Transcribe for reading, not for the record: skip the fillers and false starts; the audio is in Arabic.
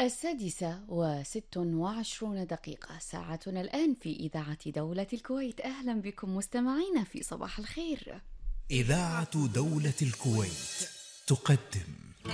السادسة وست وعشرون دقيقة ساعتنا الآن في إذاعة دولة الكويت. أهلا بكم مستمعينا في صباح الخير. إذاعة دولة الكويت تقدم